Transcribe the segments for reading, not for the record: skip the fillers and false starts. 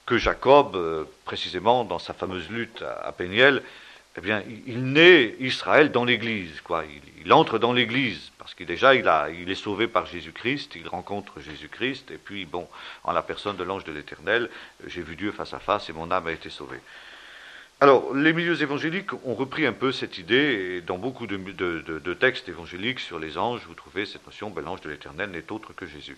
que Jacob, précisément dans sa fameuse lutte à Péniel, eh bien, il naît Israël dans l'Église, quoi. Il entre dans l'Église, parce qu'il déjà, il est sauvé par Jésus-Christ, il rencontre Jésus-Christ, et puis, bon, en la personne de l'ange de l'Éternel, j'ai vu Dieu face à face, et mon âme a été sauvée. Alors, les milieux évangéliques ont repris un peu cette idée, et dans beaucoup de textes évangéliques sur les anges, vous trouvez cette notion, l'ange de l'Éternel n'est autre que Jésus.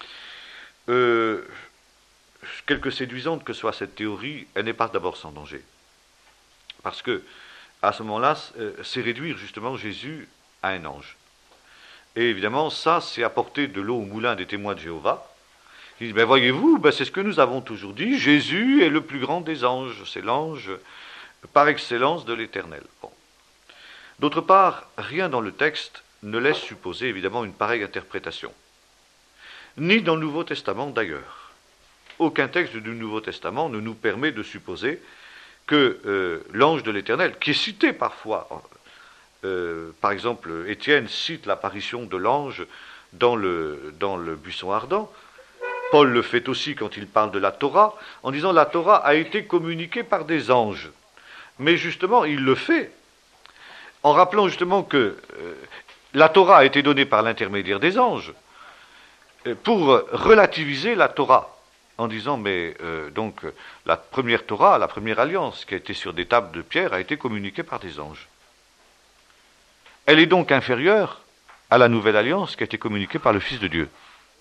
Quelque séduisante que soit cette théorie, elle n'est pas d'abord sans danger. Parce que, à ce moment-là, c'est réduire justement Jésus à un ange. Et évidemment, ça, c'est apporter de l'eau au moulin des témoins de Jéhovah. Ils disent, voyez-vous, c'est ce que nous avons toujours dit, Jésus est le plus grand des anges, c'est l'ange par excellence de l'Éternel. Bon. D'autre part, rien dans le texte ne laisse supposer évidemment une pareille interprétation. Ni dans le Nouveau Testament d'ailleurs. Aucun texte du Nouveau Testament ne nous permet de supposer que l'ange de l'Éternel, qui est cité parfois, par exemple, Étienne cite l'apparition de l'ange dans le buisson ardent. Paul le fait aussi quand il parle de la Torah, en disant la Torah a été communiquée par des anges. Mais justement, il le fait en rappelant justement que la Torah a été donnée par l'intermédiaire des anges pour relativiser la Torah. En disant, donc, la première Torah, la première alliance, qui a été sur des tables de pierre, a été communiquée par des anges. Elle est donc inférieure à la nouvelle alliance qui a été communiquée par le Fils de Dieu.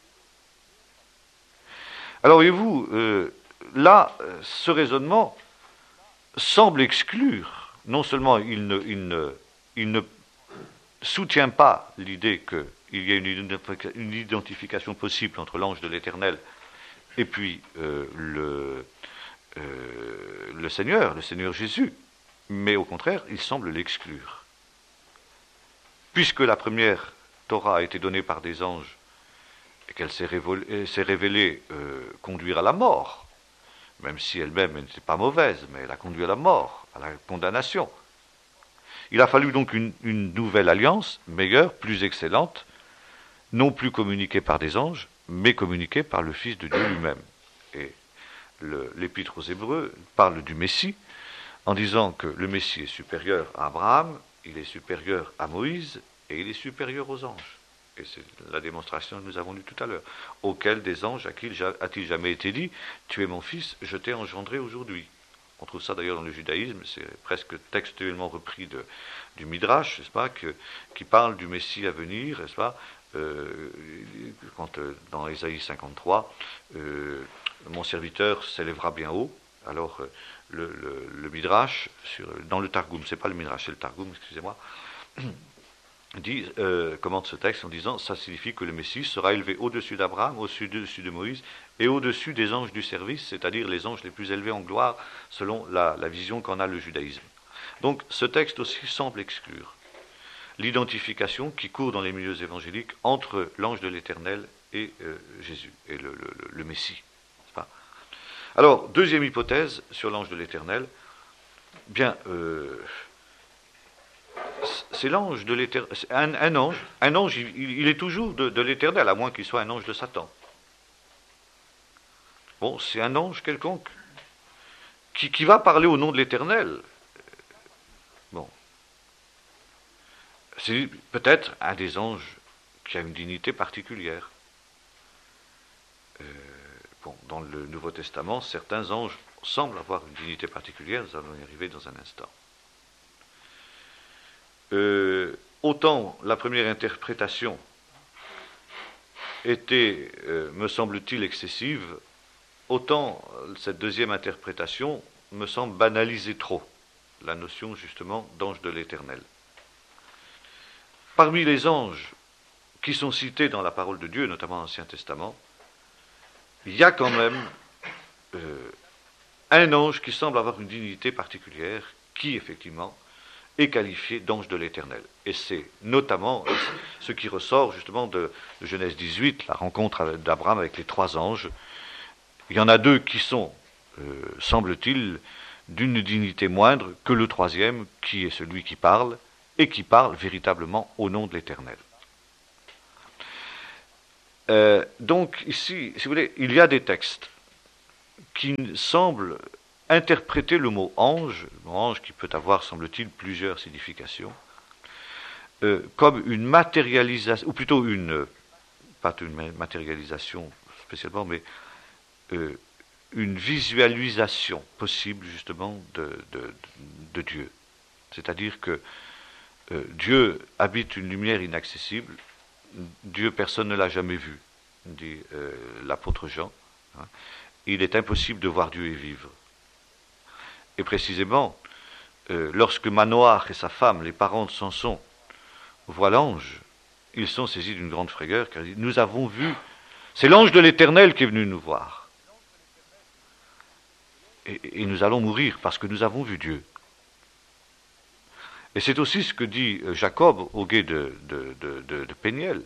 Alors, voyez-vous, là, ce raisonnement semble exclure, non seulement il ne soutient pas l'idée qu'il y a une identification possible entre l'ange de l'Éternel et puis le Seigneur Jésus, mais au contraire, il semble l'exclure. Puisque la première Torah a été donnée par des anges et qu'elle s'est révélée conduire à la mort, même si elle-même n'était pas mauvaise, mais elle a conduit à la mort, à la condamnation. Il a fallu donc une nouvelle alliance, meilleure, plus excellente, non plus communiquée par des anges, mais communiquée par le Fils de Dieu lui-même. Et l'Épître aux Hébreux parle du Messie, en disant que le Messie est supérieur à Abraham, il est supérieur à Moïse, et il est supérieur aux anges. Et c'est la démonstration que nous avons lue tout à l'heure. Auquel des anges a-t-il jamais été dit, tu es mon fils, je t'ai engendré aujourd'hui. On trouve ça d'ailleurs dans le judaïsme, c'est presque textuellement repris du Midrash, n'est-ce pas, qui parle du Messie à venir, n'est-ce pas, quand dans Ésaïe 53, mon serviteur s'élèvera bien haut. Alors le Midrash, dans le Targum, c'est pas le Midrash, c'est le Targum, excusez-moi, commente ce texte en disant, ça signifie que le Messie sera élevé au-dessus d'Abraham, au-dessus de Moïse, et au-dessus des anges du service, c'est-à-dire les anges les plus élevés en gloire, selon la vision qu'en a le judaïsme. Donc ce texte aussi semble exclure l'identification qui court dans les milieux évangéliques entre l'ange de l'Éternel et Jésus, et le Messie. Alors, deuxième hypothèse sur l'ange de l'Éternel, bien, c'est l'ange de l'Éternel. Un ange, il est toujours de l'Éternel, à moins qu'il soit un ange de Satan. Bon, c'est un ange quelconque qui va parler au nom de l'Éternel. Bon. C'est peut-être un des anges qui a une dignité particulière. Dans le Nouveau Testament, certains anges semblent avoir une dignité particulière, nous allons y arriver dans un instant. Autant la première interprétation était, me semble-t-il, excessive, autant cette deuxième interprétation me semble banaliser trop la notion justement d'ange de l'Éternel. Parmi les anges qui sont cités dans la parole de Dieu, notamment dans l'Ancien Testament, il y a quand même un ange qui semble avoir une dignité particulière, qui effectivement est qualifié d'ange de l'Éternel. Et c'est notamment ce qui ressort justement de Genèse 18, la rencontre d'Abraham avec les trois anges. Il y en a deux qui sont, semble-t-il, d'une dignité moindre que le troisième, qui est celui qui parle, et qui parle véritablement au nom de l'Éternel. Donc ici, si vous voulez, il y a des textes qui semble interpréter le mot ange qui peut avoir, semble-t-il, plusieurs significations, comme une matérialisation, ou plutôt pas une matérialisation spécialement, mais une visualisation possible justement de Dieu. C'est-à-dire que Dieu habite une lumière inaccessible, Dieu personne ne l'a jamais vu, dit l'apôtre Jean. Hein. Il est impossible de voir Dieu et vivre. Et précisément, lorsque Manoach et sa femme, les parents de Samson, voient l'ange, ils sont saisis d'une grande frayeur, car nous avons vu, c'est l'ange de l'Éternel qui est venu nous voir. Et nous allons mourir parce que nous avons vu Dieu. Et c'est aussi ce que dit Jacob au gué de Péniel.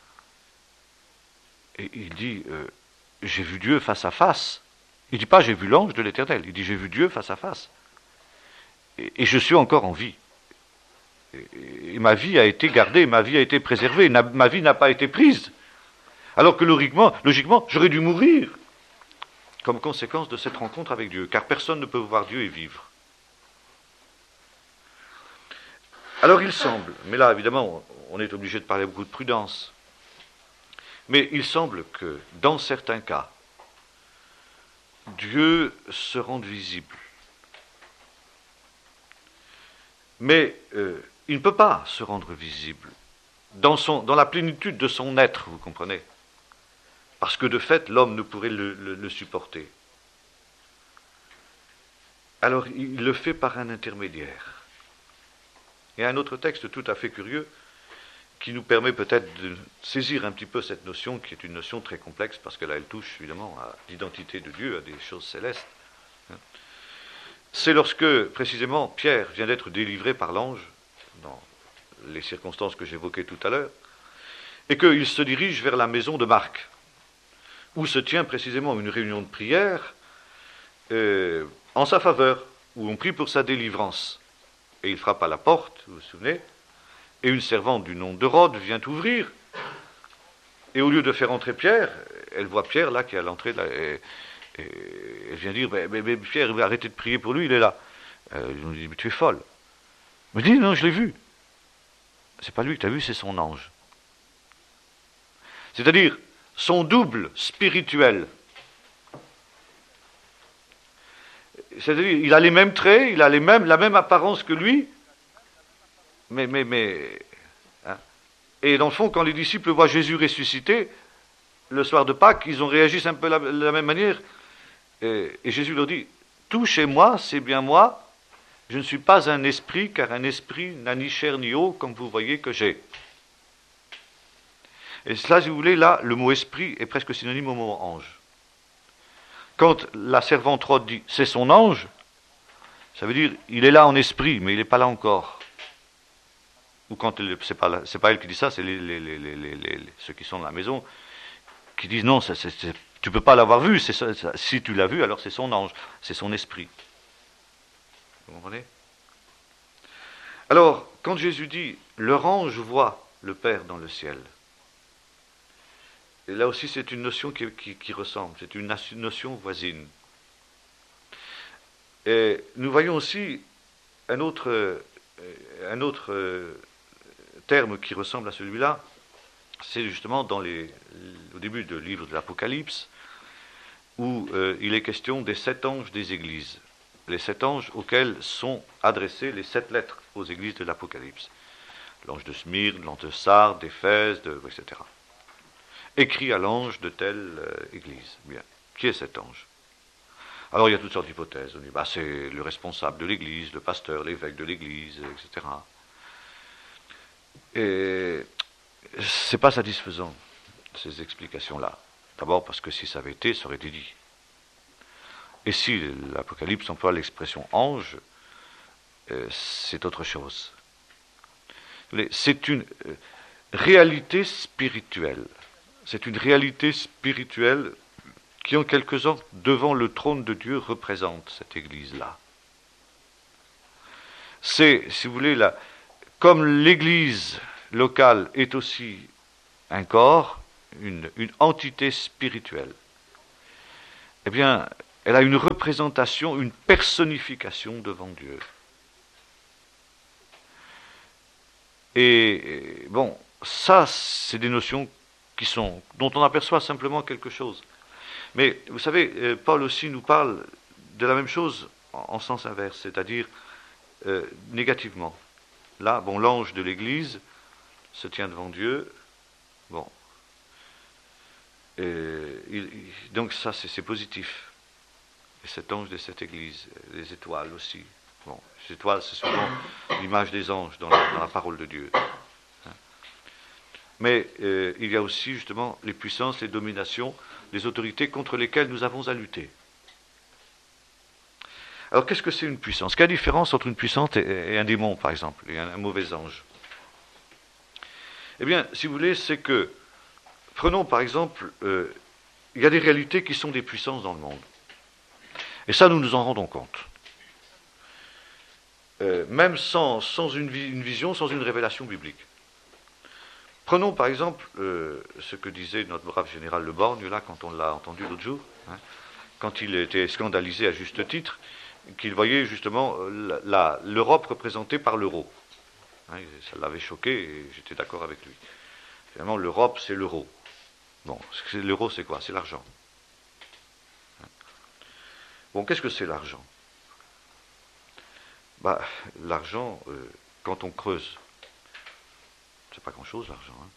Et il dit, j'ai vu Dieu face à face. Il ne dit pas j'ai vu l'ange de l'Éternel, il dit j'ai vu Dieu face à face. Et je suis encore en vie. Et ma vie a été gardée, ma vie a été préservée, ma vie n'a pas été prise. Alors que logiquement, j'aurais dû mourir comme conséquence de cette rencontre avec Dieu, car personne ne peut voir Dieu et vivre. Alors il semble, mais là évidemment on est obligé de parler beaucoup de prudence, mais il semble que dans certains cas, Dieu se rende visible. Mais il ne peut pas se rendre visible dans la plénitude de son être, vous comprenez, parce que de fait l'homme ne pourrait le supporter. Alors il le fait par un intermédiaire. Il y a un autre texte tout à fait curieux qui nous permet peut-être de saisir un petit peu cette notion, qui est une notion très complexe, parce que là, elle touche évidemment à l'identité de Dieu, à des choses célestes. C'est lorsque, précisément, Pierre vient d'être délivré par l'ange, dans les circonstances que j'évoquais tout à l'heure, et qu'il se dirige vers la maison de Marc, où se tient précisément une réunion de prière en sa faveur, où on prie pour sa délivrance. Et il frappe à la porte, vous vous souvenez, et une servante du nom de Rhodes vient ouvrir, et au lieu de faire entrer Pierre, elle voit Pierre là qui est à l'entrée, et elle vient dire, mais Pierre, arrêtez de prier pour lui, il est là. Il nous dit, mais tu es folle. Elle me dit, non, je l'ai vu. C'est pas lui que tu as vu, c'est son ange. C'est-à-dire, son double spirituel. C'est-à-dire, il a les mêmes traits, il a la même apparence que lui, mais hein. Et dans le fond, quand les disciples voient Jésus ressuscité, le soir de Pâques, ils ont réagi un peu de la même manière. Et Jésus leur dit, tout chez moi, c'est bien moi, je ne suis pas un esprit, car un esprit n'a ni chair ni eau, comme vous voyez que j'ai. Et cela, si vous voulez, là, le mot esprit est presque synonyme au mot ange. Quand la servante Rhodes dit, c'est son ange, ça veut dire, il est là en esprit, mais il n'est pas là encore. Ou quand c'est pas elle qui dit ça, c'est ceux qui sont dans la maison, qui disent, non, tu ne peux pas l'avoir vu, si tu l'as vu, alors c'est son ange, c'est son esprit. Vous comprenez? Alors, quand Jésus dit, leur ange voit le Père dans le ciel, et là aussi c'est une notion qui ressemble, c'est une notion voisine. Et nous voyons aussi un autre terme qui ressemble à celui-là, c'est justement au début du livre de l'Apocalypse, où il est question des 7 anges des églises, les 7 anges auxquels sont adressées les 7 lettres aux églises de l'Apocalypse. L'ange de Smyrne, l'ange de Sardes, d'Éphèse, etc. Écrit à l'ange de telle église. Bien. Qui est cet ange? Alors il y a toutes sortes d'hypothèses. On dit, c'est le responsable de l'église, le pasteur, l'évêque de l'église, etc. Et c'est pas satisfaisant, ces explications-là. D'abord parce que si ça avait été, ça aurait été dit. Et si l'Apocalypse emploie l'expression ange, c'est autre chose. C'est une réalité spirituelle. C'est une réalité spirituelle qui, en quelque sorte, devant le trône de Dieu, représente cette Église-là. C'est, si vous voulez, comme l'Église locale est aussi un corps, une entité spirituelle, eh bien, Elle a une représentation, une personnification devant Dieu. Et bon, ça, c'est des notions dont on aperçoit simplement quelque chose. Mais vous savez, Paul aussi nous parle de la même chose en sens inverse, c'est-à-dire négativement. Là, bon, l'ange de l'Église se tient devant Dieu. Bon, donc ça, c'est positif. Et cet ange de cette Église, les étoiles aussi. Bon, les étoiles, c'est souvent l'image des anges dans la parole de Dieu. Mais il y a aussi justement les puissances, les dominations, les autorités contre lesquelles nous avons à lutter. Alors qu'est-ce que c'est une puissance? Quelle est la différence entre une puissance et un démon, par exemple, et un mauvais ange? Eh bien, si vous voulez, c'est que, prenons par exemple, il y a des réalités qui sont des puissances dans le monde. Et ça, nous nous en rendons compte. Même sans une vision, sans une révélation biblique. Prenons par exemple ce que disait notre brave général Le Borgne, là, quand on l'a entendu l'autre jour, hein, quand il était scandalisé à juste titre, qu'il voyait justement l'Europe représentée par l'euro. Hein, ça l'avait choqué et j'étais d'accord avec lui. Finalement, l'Europe, c'est l'euro. Bon, l'euro, c'est quoi? C'est l'argent. Bon, qu'est-ce que c'est l'argent? Bah, l'argent, quand on creuse, c'est pas grand-chose l'argent. Hein.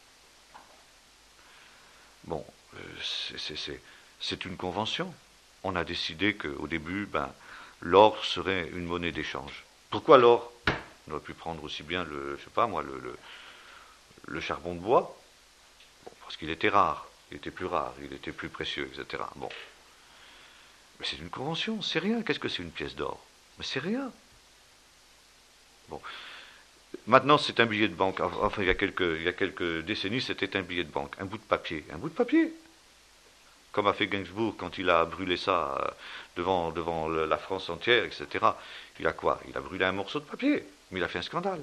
Bon, c'est une convention. On a décidé qu'au début, l'or serait une monnaie d'échange. Pourquoi l'or? On aurait pu prendre aussi bien je sais pas moi, le charbon de bois, bon, parce qu'il était rare, il était plus rare, il était plus précieux, etc. Bon. Mais c'est une convention, c'est rien. Qu'est-ce que c'est une pièce d'or? Mais c'est rien. Bon. Maintenant, c'est un billet de banque. Enfin, il y a quelques décennies, c'était un billet de banque, un bout de papier. Un bout de papier. Comme a fait Gainsbourg quand il a brûlé ça devant la France entière, etc. Il a quoi? Il a brûlé un morceau de papier, mais il a fait un scandale.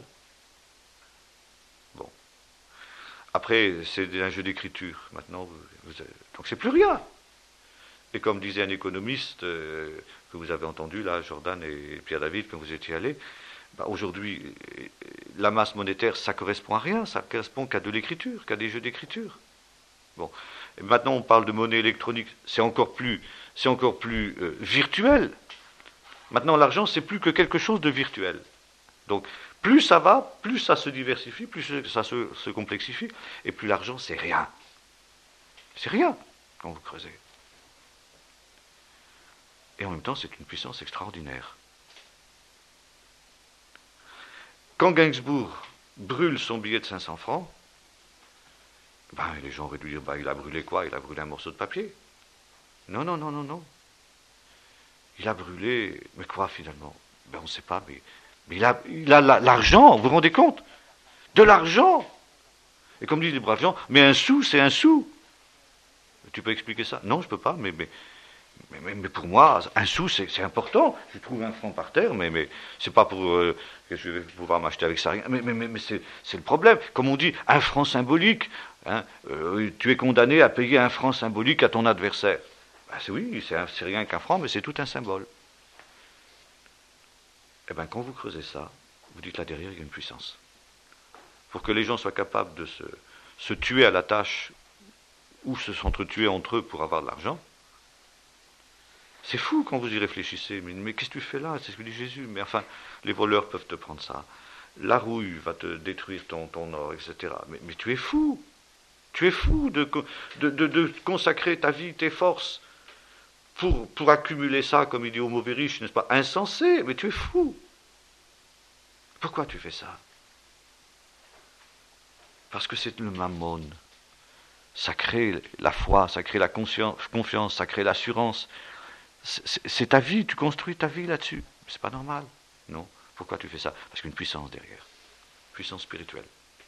Bon. Après, c'est un jeu d'écriture. Maintenant, donc c'est plus rien. Et comme disait un économiste que vous avez entendu, là, Jordan et Pierre David, quand vous étiez allés, aujourd'hui, la masse monétaire, ça correspond à rien, ça correspond qu'à de l'écriture, qu'à des jeux d'écriture. Bon. Et maintenant, on parle de monnaie électronique, c'est encore plus virtuel. Maintenant, l'argent, c'est plus que quelque chose de virtuel. Donc, plus ça va, plus ça se diversifie, plus ça se complexifie, et plus l'argent, c'est rien. C'est rien, quand vous creusez. Et en même temps, c'est une puissance extraordinaire. Quand Gainsbourg brûle son billet de 500 francs, les gens auraient dû dire, il a brûlé quoi? Il a brûlé un morceau de papier. Non, non, non, non, non. Il a brûlé, mais quoi finalement? On ne sait pas, mais il a l'argent, vous vous rendez compte? De l'argent! Et comme disent les braves gens, mais un sou, c'est un sou. Tu peux expliquer ça? Non, je ne peux pas, mais pour moi, un sou, c'est important. Je trouve un franc par terre, mais c'est pas pour que je vais pouvoir m'acheter avec ça rien. Mais c'est le problème. Comme on dit, un franc symbolique, hein, tu es condamné à payer un franc symbolique à ton adversaire. Oui, c'est rien qu'un franc, mais c'est tout un symbole. Eh bien, quand vous creusez ça, vous dites là derrière, il y a une puissance. Pour que les gens soient capables de se tuer à la tâche ou se s'entretuer entre eux pour avoir de l'argent, c'est fou quand vous y réfléchissez. Mais qu'est-ce que tu fais là? C'est ce que dit Jésus. Mais enfin, les voleurs peuvent te prendre ça. La rouille va te détruire ton or, etc. Mais tu es fou. Tu es fou de consacrer ta vie, tes forces pour accumuler ça, comme il dit au mauvais riche, n'est-ce pas? Insensé, mais tu es fou. Pourquoi tu fais ça? Parce que c'est le mammon. Ça crée la foi, ça crée la confiance, ça crée l'assurance. C'est ta vie, tu construis ta vie là-dessus. C'est pas normal. Non. Pourquoi tu fais ça? Parce qu'il y a une puissance derrière. Puissance spirituelle.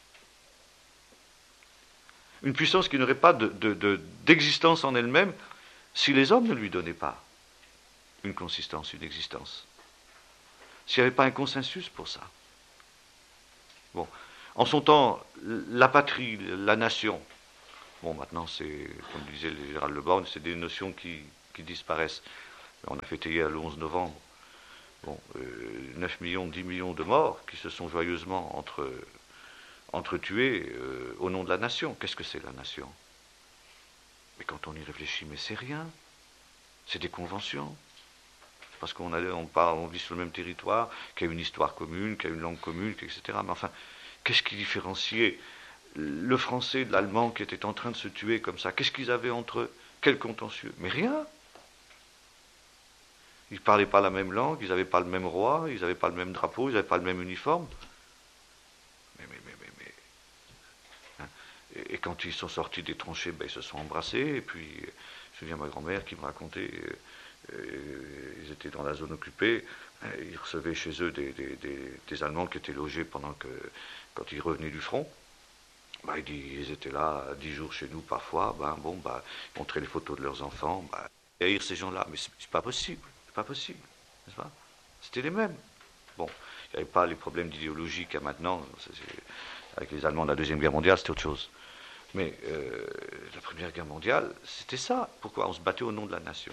Une puissance qui n'aurait pas d'existence en elle-même si les hommes ne lui donnaient pas une consistance, une existence. S'il n'y avait pas un consensus pour ça. Bon. En son temps, la patrie, la nation, bon, maintenant, c'est, comme disait le général Le Borgne, c'est des notions qui qui disparaissent. On a fêté hier le 11 novembre. Bon, 9 millions, 10 millions de morts qui se sont joyeusement entretués au nom de la nation. Qu'est-ce que c'est la nation? Mais quand on y réfléchit, mais c'est rien. C'est des conventions. Parce on vit sur le même territoire, qu'il y a une histoire commune, qu'il y a une langue commune, etc. Mais enfin, qu'est-ce qui différenciait le français de l'allemand qui était en train de se tuer comme ça? Qu'est-ce qu'ils avaient entre eux? Quel contentieux? Mais rien. Ils ne parlaient pas la même langue, ils n'avaient pas le même roi, ils n'avaient pas le même drapeau, ils n'avaient pas le même uniforme. Mais. Hein. Et quand ils sont sortis des tranchées, ils se sont embrassés. Et puis, je me souviens ma grand-mère qui me racontait, ils étaient dans la zone occupée, ils recevaient chez eux des Allemands qui étaient logés quand ils revenaient du front. Ils étaient là 10 jours chez nous parfois, ils montraient les photos de leurs enfants, haïr ces gens-là, mais c'est pas possible, n'est-ce pas? C'était les mêmes. Bon, il n'y avait pas les problèmes d'idéologie qu'il y a maintenant, avec les Allemands de la Deuxième Guerre mondiale, c'était autre chose. Mais la Première Guerre mondiale, c'était ça. Pourquoi? On se battait au nom de la nation.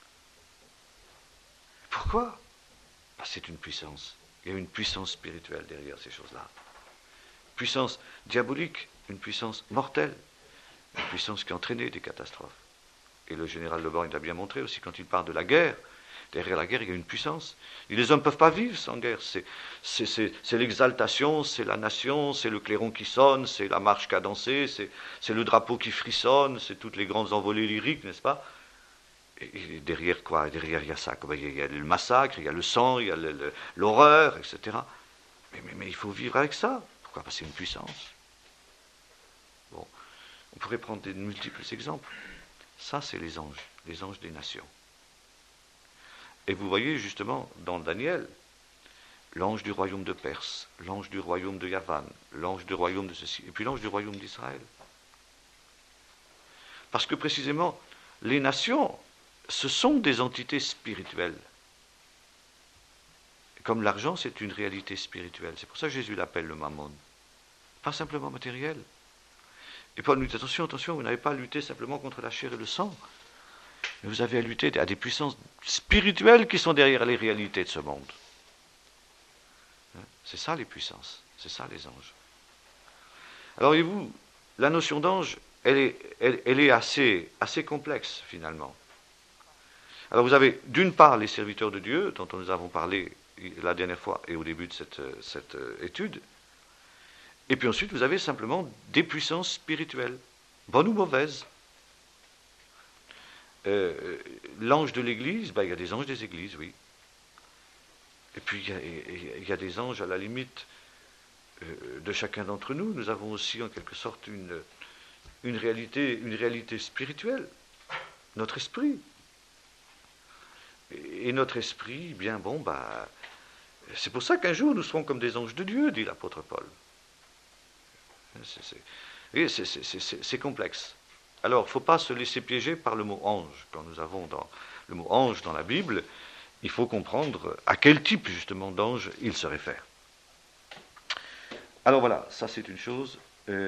Pourquoi? C'est une puissance. Il y a une puissance spirituelle derrière ces choses-là. Puissance diabolique, une puissance mortelle, une puissance qui a entraîné des catastrophes. Et le général Le Borgne l'a bien montré aussi quand il parle de la guerre. Derrière la guerre, il y a une puissance. Et les hommes ne peuvent pas vivre sans guerre. C'est l'exaltation, c'est la nation, c'est le clairon qui sonne, c'est la marche cadencée, c'est le drapeau qui frissonne, c'est toutes les grandes envolées lyriques, n'est-ce pas? Et derrière quoi? Derrière, il y a ça. Il y a le massacre, il y a le sang, il y a l'horreur, etc. Mais il faut vivre avec ça. Pourquoi? Parce que c'est une puissance. Bon. On pourrait prendre de multiples exemples. Ça, c'est les anges des nations. Et vous voyez justement dans Daniel, l'ange du royaume de Perse, l'ange du royaume de Yavan, l'ange du royaume de ceci, et puis l'ange du royaume d'Israël. Parce que précisément, les nations, ce sont des entités spirituelles. Comme l'argent, c'est une réalité spirituelle. C'est pour ça que Jésus l'appelle le mammon. Pas simplement matériel. Et Paul nous dit, attention, vous n'avez pas à lutter simplement contre la chair et le sang. Mais vous avez à lutter à des puissances spirituelles qui sont derrière les réalités de ce monde. C'est ça les puissances, c'est ça les anges. Alors voyez-vous, la notion d'ange, elle est assez complexe finalement. Alors vous avez d'une part les serviteurs de Dieu, dont nous avons parlé la dernière fois et au début de cette étude, et puis ensuite vous avez simplement des puissances spirituelles, bonnes ou mauvaises. L'ange de l'Église, il y a des anges des Églises, oui. Et puis il y a des anges à la limite de chacun d'entre nous. Nous avons aussi en quelque sorte une réalité spirituelle, notre esprit. Et notre esprit, c'est pour ça qu'un jour nous serons comme des anges de Dieu, dit l'apôtre Paul. C'est complexe. Alors, il ne faut pas se laisser piéger par le mot ange. Quand nous avons le mot ange dans la Bible, il faut comprendre à quel type justement d'ange il se réfère. Alors voilà, ça c'est une chose.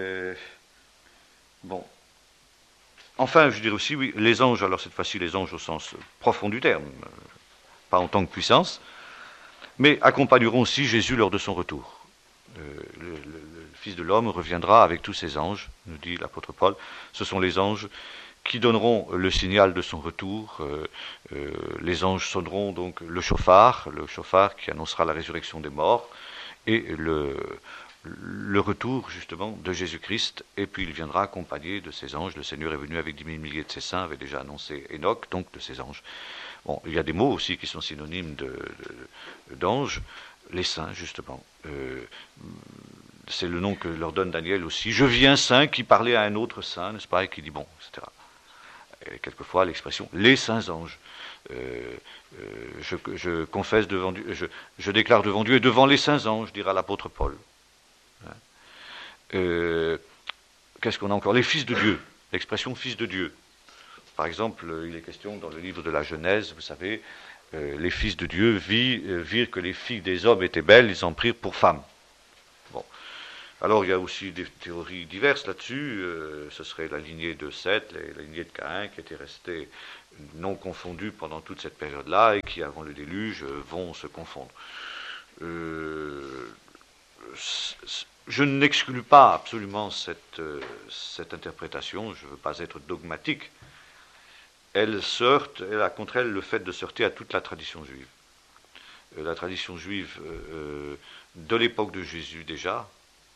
Enfin, je dirais aussi, oui, les anges, alors cette fois-ci les anges au sens profond du terme, pas en tant que puissance, mais accompagneront aussi Jésus lors de son retour. Le Fils de l'homme reviendra avec tous ses anges, nous dit l'apôtre Paul. Ce sont les anges qui donneront le signal de son retour. Les anges sonneront donc le chauffard qui annoncera la résurrection des morts, et le retour justement de Jésus-Christ, et puis il viendra accompagné de ses anges. Le Seigneur est venu avec 10 000 milliers de ses saints, avait déjà annoncé Enoch, donc de ses anges. Bon, il y a des mots aussi qui sont synonymes d'anges, les saints justement. C'est le nom que leur donne Daniel aussi. Je vis un saint qui parlait à un autre saint, n'est-ce pas, et qui dit bon, etc. Et quelquefois l'expression les saints anges. Je confesse devant Dieu, je déclare devant Dieu et devant les saints anges, dira l'apôtre Paul. Qu'est-ce qu'on a encore? Les fils de Dieu, l'expression fils de Dieu. Par exemple, il est question dans le livre de la Genèse, vous savez, les fils de Dieu virent que les filles des hommes étaient belles, ils en prirent pour femmes. Bon. Alors il y a aussi des théories diverses là-dessus. Ce serait la lignée de Seth, la lignée de Caïn qui était restée non confondus pendant toute cette période-là et qui, avant le déluge, vont se confondre. Je n'exclus pas absolument cette interprétation, je ne veux pas être dogmatique. Elle a contre elle le fait de se heurter à toute la tradition juive. La tradition juive de l'époque de Jésus déjà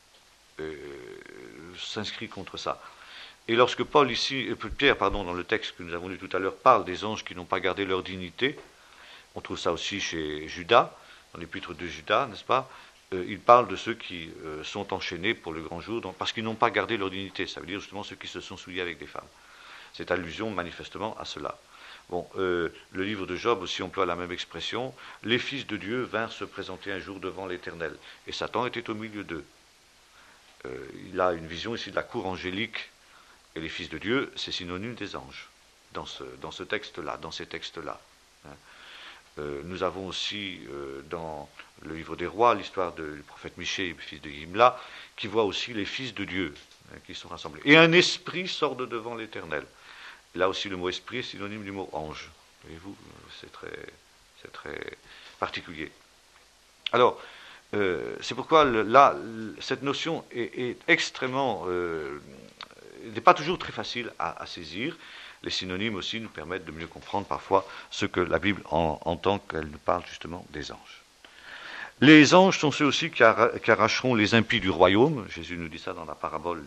s'inscrit contre ça. Et lorsque Pierre, dans le texte que nous avons lu tout à l'heure, parle des anges qui n'ont pas gardé leur dignité, on trouve ça aussi chez Judas, dans l'épître de Judas, n'est-ce pas? Il parle de ceux qui sont enchaînés pour le grand jour, parce qu'ils n'ont pas gardé leur dignité. Ça veut dire justement ceux qui se sont souillés avec des femmes. C'est allusion manifestement à cela. Bon, le livre de Job aussi emploie la même expression. Les fils de Dieu vinrent se présenter un jour devant l'Éternel. Et Satan était au milieu d'eux. Il a une vision ici de la cour angélique. Et les fils de Dieu, c'est synonyme des anges, dans ce texte-là, dans ces textes-là. Nous avons aussi dans le livre des rois l'histoire du prophète Michée, fils de Yimla, qui voit aussi les fils de Dieu qui sont rassemblés. Et un esprit sort de devant l'Éternel. Là aussi, le mot esprit est synonyme du mot ange. Voyez-vous, c'est très particulier. Alors, c'est pourquoi là, cette notion est extrêmement... n'est pas toujours très facile à saisir. Les synonymes aussi nous permettent de mieux comprendre parfois ce que la Bible entend quand elle nous parle justement des anges. Les anges sont ceux aussi qui arracheront les impies du royaume. Jésus nous dit ça dans la parabole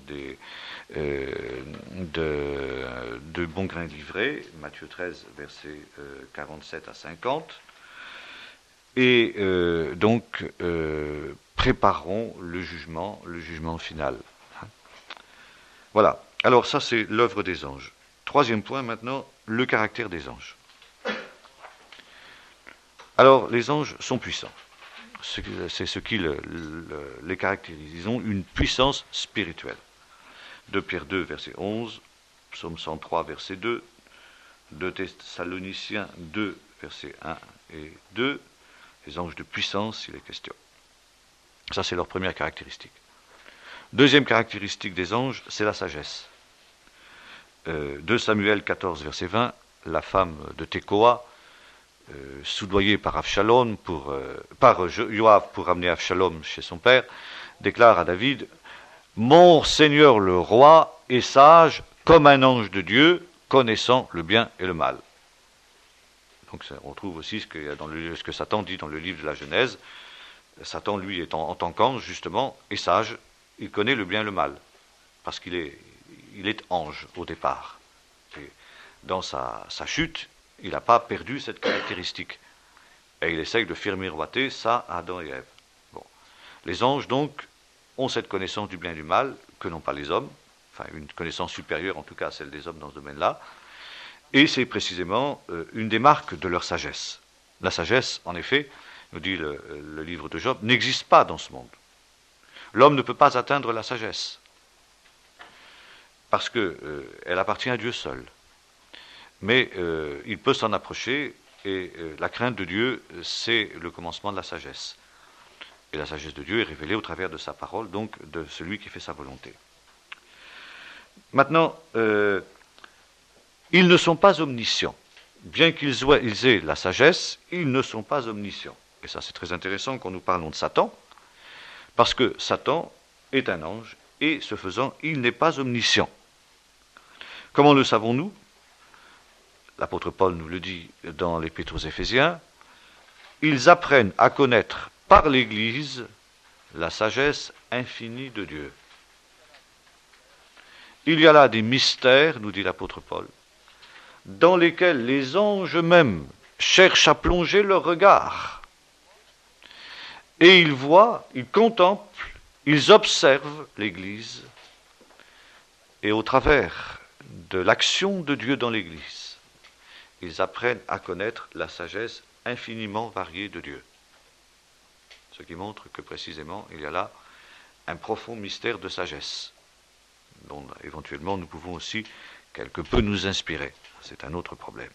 de bon grain livré, Matthieu 13, versets 47 à 50. Et donc prépareront le jugement final. Voilà. Alors ça, c'est l'œuvre des anges. Troisième point maintenant, le caractère des anges. Alors, les anges sont puissants. C'est ce qui les caractérise. Ils ont une puissance spirituelle. 2 Pierre 2, verset 11, Psaume 103, verset 2, 2 Thessaloniciens 2, verset 1 et 2, les anges de puissance, il est question. Ça, c'est leur première caractéristique. Deuxième caractéristique des anges, c'est la sagesse. 2 Samuel 14, verset 20, la femme de Tekoa, soudoyée par Joab pour amener Avshalom chez son père, déclare à David: « Mon Seigneur le roi est sage comme un ange de Dieu, connaissant le bien et le mal. » Donc on trouve aussi ce que Satan dit dans le livre de la Genèse. Satan, lui, en tant qu'ange, justement, est sage, il connaît le bien et le mal, parce qu'il est ange au départ. Et dans sa chute, il n'a pas perdu cette caractéristique. Et il essaye de faire miroiter ça à Adam et Ève. Bon. Les anges, donc, ont cette connaissance du bien et du mal que n'ont pas les hommes, enfin une connaissance supérieure en tout cas à celle des hommes dans ce domaine-là, et c'est précisément une des marques de leur sagesse. La sagesse, en effet, nous dit le livre de Job, n'existe pas dans ce monde. L'homme ne peut pas atteindre la sagesse, parce qu'elle appartient à Dieu seul. Mais il peut s'en approcher, et la crainte de Dieu, c'est le commencement de la sagesse. Et la sagesse de Dieu est révélée au travers de sa parole, donc de celui qui fait sa volonté. Maintenant, ils ne sont pas omniscients. Bien qu'ils aient la sagesse, ils ne sont pas omniscients. Et ça, c'est très intéressant quand nous parlons de Satan, parce que Satan est un ange, et ce faisant, il n'est pas omniscient. Comment le savons-nous ? L'apôtre Paul nous le dit dans l'Épître aux Éphésiens, ils apprennent à connaître par l'Église la sagesse infinie de Dieu. Il y a là des mystères, nous dit l'apôtre Paul, dans lesquels les anges eux-mêmes cherchent à plonger leur regard. Et ils voient, ils contemplent, ils observent l'Église, et au travers de l'action de Dieu dans l'Église, ils apprennent à connaître la sagesse infiniment variée de Dieu. Ce qui montre que précisément, il y a là un profond mystère de sagesse, dont éventuellement nous pouvons aussi quelque peu nous inspirer. C'est un autre problème.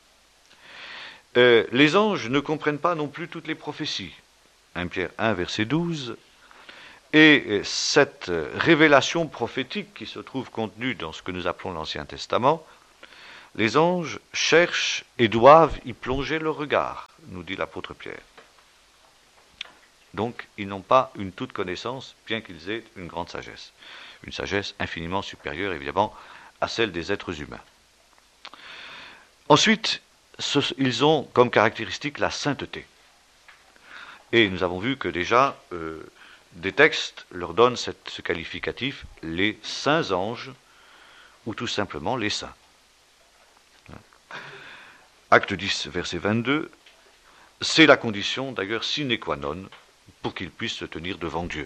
Les anges ne comprennent pas non plus toutes les prophéties. 1 Pierre 1, verset 12. Et cette révélation prophétique qui se trouve contenue dans ce que nous appelons l'Ancien Testament Les anges cherchent et doivent y plonger leur regard, nous dit l'apôtre Pierre. Donc, ils n'ont pas une toute connaissance, bien qu'ils aient une grande sagesse. Une sagesse infiniment supérieure, évidemment, à celle des êtres humains. Ensuite, ils ont comme caractéristique la sainteté. Et nous avons vu que déjà, des textes leur donnent ce qualificatif, les saints anges, ou tout simplement les saints. Acte 10, verset 22, c'est la condition d'ailleurs sine qua non pour qu'ils puissent se tenir devant Dieu.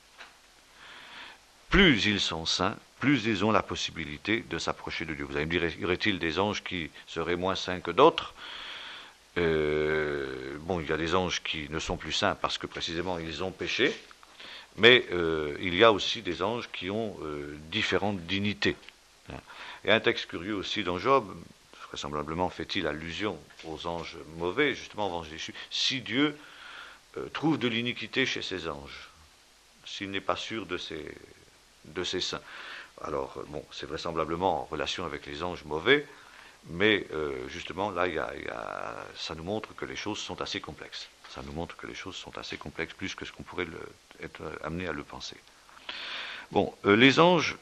Plus ils sont saints, plus ils ont la possibilité de s'approcher de Dieu. Vous allez me dire, y aurait-il des anges qui seraient moins saints que d'autres ? Bon, il y a des anges qui ne sont plus saints parce que précisément ils ont péché, mais il y a aussi des anges qui ont différentes dignités. Et un texte curieux aussi dans Job, vraisemblablement fait-il allusion aux anges mauvais, justement aux anges déchus. Si Dieu trouve de l'iniquité chez ses anges, s'il n'est pas sûr de ses saints, alors bon, c'est vraisemblablement en relation avec les anges mauvais, mais justement là, ça nous montre que les choses sont assez complexes. Ça nous montre que les choses sont assez complexes, plus que ce qu'on pourrait être amené à le penser. Bon, les anges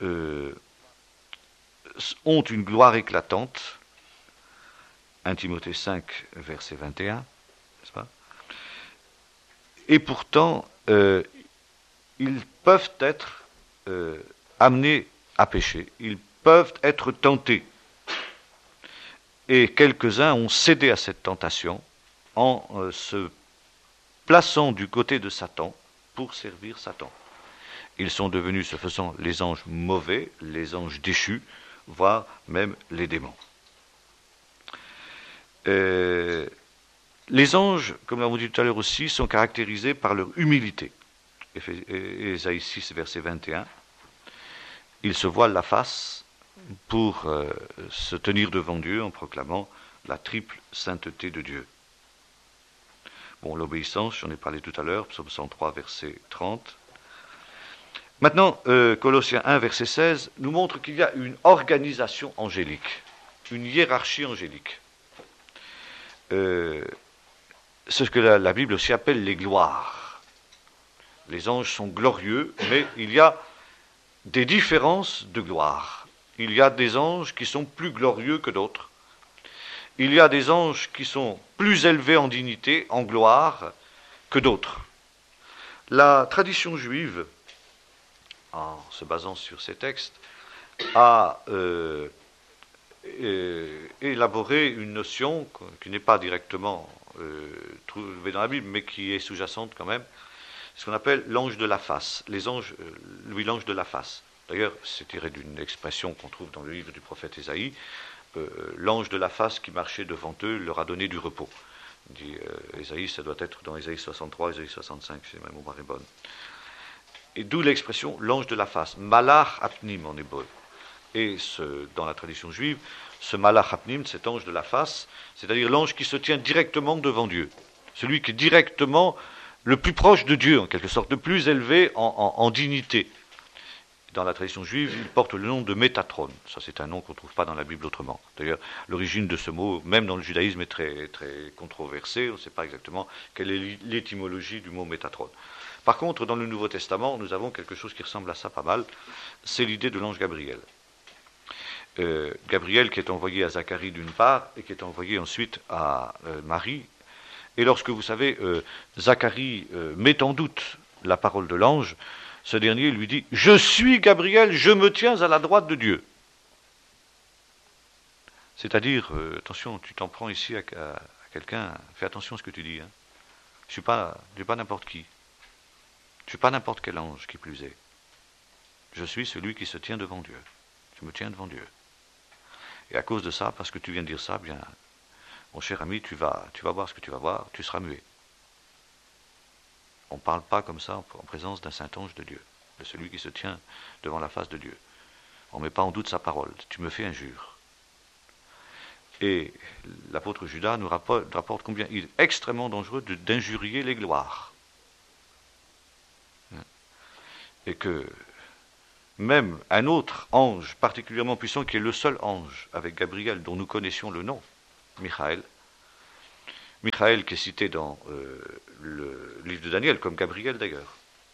ont une gloire éclatante. 1 Timothée 5, verset 21, n'est-ce pas ? Et pourtant, ils peuvent être amenés à pécher. Ils peuvent être tentés. Et quelques-uns ont cédé à cette tentation en se plaçant du côté de Satan pour servir Satan. Ils sont devenus, ce faisant, les anges mauvais, les anges déchus, voire même les démons. Les anges, comme l'avons dit tout à l'heure aussi, sont caractérisés par leur humilité. Ésaïe 6, verset 21. Ils se voilent la face pour se tenir devant Dieu en proclamant la triple sainteté de Dieu. Bon, l'obéissance, j'en ai parlé tout à l'heure, psaume 103, verset 30. Maintenant, Colossiens 1, verset 16, nous montre qu'il y a une organisation angélique, une hiérarchie angélique. C'est ce que la Bible aussi appelle les gloires. Les anges sont glorieux, mais il y a des différences de gloire. Il y a des anges qui sont plus glorieux que d'autres. Il y a des anges qui sont plus élevés en dignité, en gloire, que d'autres. La tradition juive, en se basant sur ces textes, a élaboré une notion qui n'est pas directement trouvée dans la Bible, mais qui est sous-jacente quand même, ce qu'on appelle l'ange de la face. L'ange de la face. D'ailleurs, c'est tiré d'une expression qu'on trouve dans le livre du prophète Ésaïe. L'ange de la face qui marchait devant eux leur a donné du repos. Dit Ésaïe, ça doit être dans Ésaïe 63, Ésaïe 65, si ma mémoire est bonne. Et d'où l'expression l'ange de la face, malach apnim en hébreu. Et dans la tradition juive, ce malach apnim, cet ange de la face, c'est-à-dire l'ange qui se tient directement devant Dieu, celui qui est directement le plus proche de Dieu, en quelque sorte, le plus élevé en dignité. Dans la tradition juive, il porte le nom de Métatron. Ça, c'est un nom qu'on ne trouve pas dans la Bible autrement. D'ailleurs, l'origine de ce mot, même dans le judaïsme, est très, très controversée. On ne sait pas exactement quelle est l'étymologie du mot Métatron. Par contre, dans le Nouveau Testament, nous avons quelque chose qui ressemble à ça pas mal. C'est l'idée de l'ange Gabriel. Gabriel qui est envoyé à Zacharie d'une part, et qui est envoyé ensuite à Marie. Et lorsque, vous savez, Zacharie met en doute la parole de l'ange, ce dernier lui dit « Je suis Gabriel, je me tiens à la droite de Dieu ». C'est-à-dire, attention, tu t'en prends ici à quelqu'un, fais attention à ce que tu dis. Hein. Je ne suis pas n'importe qui. Je ne suis pas n'importe quel ange, qui plus est. Je suis celui qui se tient devant Dieu. Je me tiens devant Dieu. Et à cause de ça, parce que tu viens de dire ça, bien, mon cher ami, tu vas voir ce que tu vas voir, tu seras muet. On ne parle pas comme ça en présence d'un saint ange de Dieu, de celui qui se tient devant la face de Dieu. On ne met pas en doute sa parole. Tu me fais injure. Et l'apôtre Judas nous rapporte combien il est extrêmement dangereux d'injurier les gloires. Et que même un autre ange particulièrement puissant qui est le seul ange avec Gabriel dont nous connaissions le nom, Michael. Michael qui est cité dans le livre de Daniel, comme Gabriel d'ailleurs.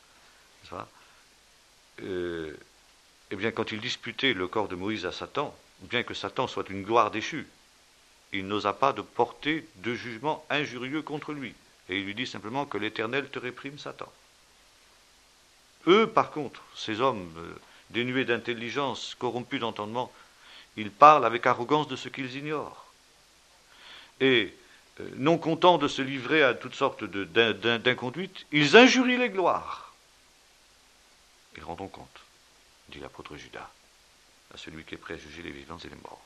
Eh bien, quand il disputait le corps de Moïse à Satan, bien que Satan soit une gloire déchue, il n'osa pas de porter de jugement injurieux contre lui. Et il lui dit simplement que l'Éternel te réprime, Satan. Eux, par contre, ces hommes dénués d'intelligence, corrompus d'entendement, ils parlent avec arrogance de ce qu'ils ignorent. Et non contents de se livrer à toutes sortes d'inconduites, ils injurient les gloires. Et rendons compte, dit l'apôtre Judas, à celui qui est prêt à juger les vivants et les morts.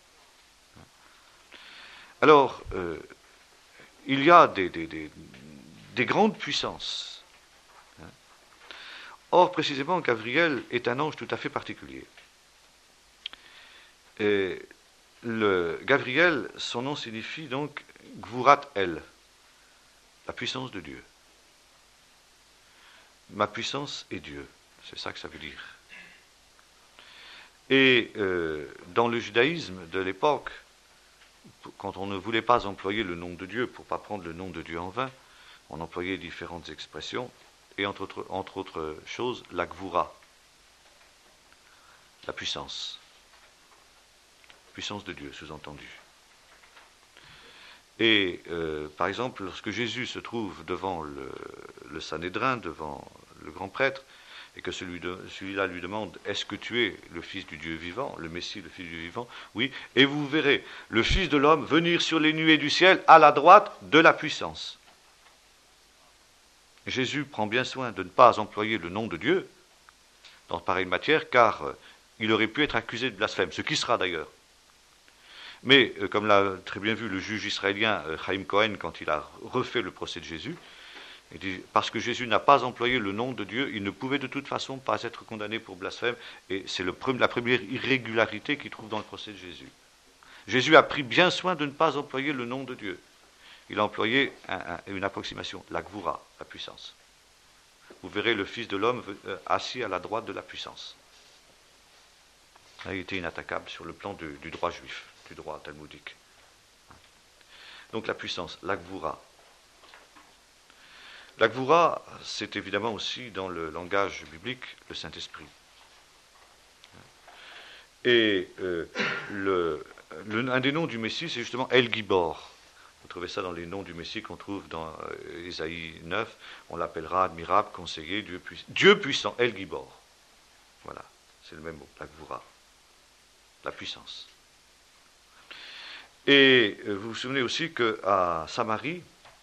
Alors, il y a des grandes puissances. Or, précisément, Gabriel est un ange tout à fait particulier. Et Gabriel, son nom signifie donc Gvurat El, la puissance de Dieu. Ma puissance est Dieu, c'est ça que ça veut dire. Et dans le judaïsme de l'époque, quand on ne voulait pas employer le nom de Dieu pour ne pas prendre le nom de Dieu en vain, on employait différentes expressions, et entre autres choses, la Gvura, la puissance de Dieu, sous-entendu. Et par exemple, lorsque Jésus se trouve devant le Sanhédrin, devant le grand prêtre, et que celui-là lui demande « Est-ce que tu es le Fils du Dieu vivant, le Messie, le Fils du Dieu vivant ?» Oui, et vous verrez le Fils de l'homme venir sur les nuées du ciel à la droite de la puissance. Jésus prend bien soin de ne pas employer le nom de Dieu dans pareille matière, car il aurait pu être accusé de blasphème, ce qui sera d'ailleurs. Mais, comme l'a très bien vu le juge israélien Chaim Cohen quand il a refait le procès de Jésus, il dit, parce que Jésus n'a pas employé le nom de Dieu, il ne pouvait de toute façon pas être condamné pour blasphème, et c'est la première irrégularité qu'il trouve dans le procès de Jésus. Jésus a pris bien soin de ne pas employer le nom de Dieu. Il a employé une approximation, la Gvura, la puissance. Vous verrez le Fils de l'homme assis à la droite de la puissance. Il était inattaquable sur le plan du droit juif, du droit talmudique. Donc la puissance, la Gvura. La Gvura, c'est évidemment aussi dans le langage biblique le Saint-Esprit. Et un des noms du Messie, c'est justement El Gibor. Vous trouvez ça dans les noms du Messie qu'on trouve dans Ésaïe 9. On l'appellera admirable, conseiller, Dieu puissant, El Gibor. Voilà, c'est le même mot, la Gvura. La puissance. Et vous vous souvenez aussi qu'à Samarie,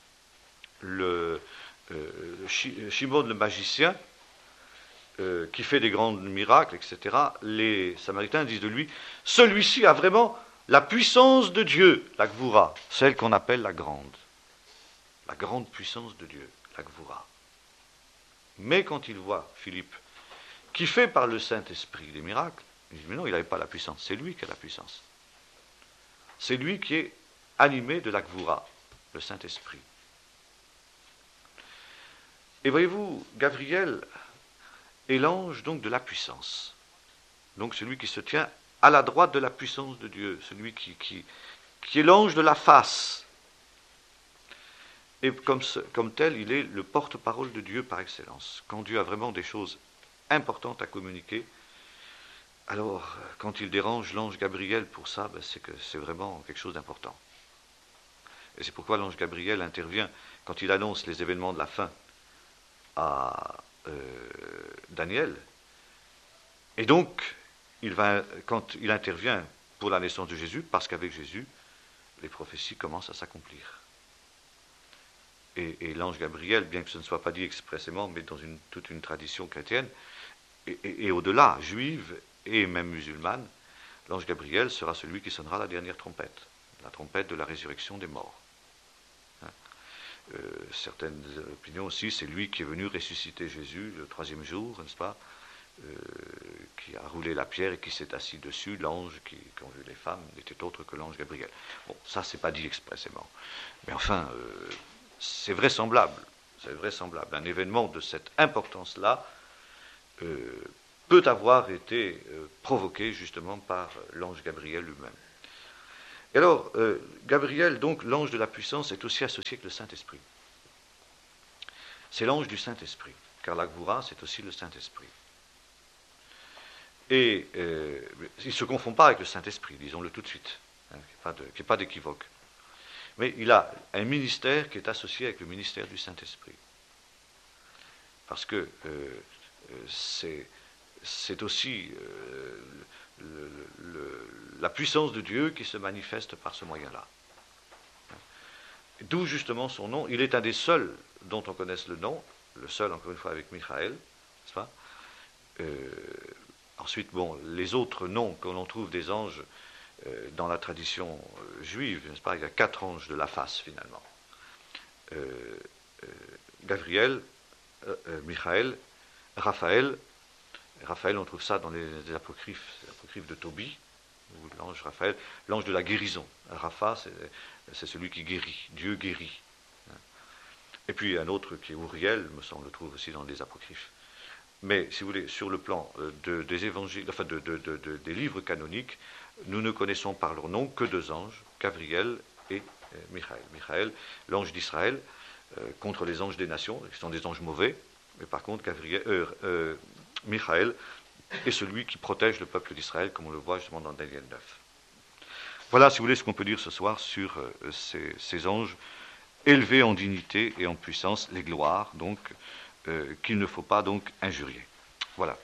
Shimon le magicien, qui fait des grands miracles, etc., les Samaritains disent de lui, celui-ci a vraiment la puissance de Dieu, la Gvura, celle qu'on appelle la grande puissance de Dieu, la Gvura. Mais quand il voit Philippe, qui fait par le Saint-Esprit des miracles, il dit, mais non, il n'avait pas la puissance, c'est lui qui a la puissance. C'est lui qui est animé de la Gvura, le Saint-Esprit. Et voyez-vous, Gabriel est l'ange donc de la puissance. Donc celui qui se tient à la droite de la puissance de Dieu, celui qui est l'ange de la face. Et comme tel, il est le porte-parole de Dieu par excellence. Quand Dieu a vraiment des choses importantes à communiquer, alors quand il dérange l'ange Gabriel pour ça, c'est que c'est vraiment quelque chose d'important. Et c'est pourquoi l'ange Gabriel intervient quand il annonce les événements de la fin à Daniel. Et donc, quand il intervient pour la naissance de Jésus, parce qu'avec Jésus, les prophéties commencent à s'accomplir. Et l'ange Gabriel, bien que ce ne soit pas dit expressément, mais dans toute une tradition chrétienne, et au-delà, juive et même musulmane, l'ange Gabriel sera celui qui sonnera la dernière trompette, la trompette de la résurrection des morts. Certaines opinions aussi, c'est lui qui est venu ressusciter Jésus le 3e jour, n'est-ce pas, qui a roulé la pierre et qui s'est assis dessus. L'ange qu'ont vu les femmes n'était autre que l'ange Gabriel. Bon, ça c'est pas dit expressément, mais enfin, c'est vraisemblable. Un événement de cette importance-là peut peut avoir été provoqué justement par l'ange Gabriel lui-même. Et alors, Gabriel, donc l'ange de la puissance, est aussi associé avec le Saint-Esprit. C'est l'ange du Saint-Esprit, car la Gvoura, c'est aussi le Saint-Esprit. Et il ne se confond pas avec le Saint-Esprit, disons-le tout de suite, hein, qu'il n'y ait pas d'équivoque. Mais il a un ministère qui est associé avec le ministère du Saint-Esprit. Parce que c'est aussi la puissance de Dieu qui se manifeste par ce moyen-là. D'où justement son nom. Il est un des seuls dont on connaisse le nom, le seul encore une fois avec Michael, n'est-ce pas? Ensuite, bon, les autres noms que l'on trouve des anges dans la tradition juive, n'est-ce pas? Il y a 4 anges de la face finalement. Gabriel, Michael, Raphaël. Raphaël, on trouve ça dans les apocryphes de Tobie, ou l'ange Raphaël, l'ange de la guérison. Rapha, c'est celui qui guérit, Dieu guérit. Et puis un autre qui est Uriel, on le trouve aussi dans les apocryphes. Mais, si vous voulez, sur le plan des évangiles, enfin des livres canoniques, nous ne connaissons par leur nom que 2 anges, Gabriel et Michael. Michael, l'ange d'Israël, contre les anges des nations, qui sont des anges mauvais, mais par contre, Michael est celui qui protège le peuple d'Israël, comme on le voit justement dans Daniel 9. Voilà, si vous voulez, ce qu'on peut dire ce soir sur ces anges élevés en dignité et en puissance, les gloires, donc, qu'il ne faut pas donc injurier. Voilà.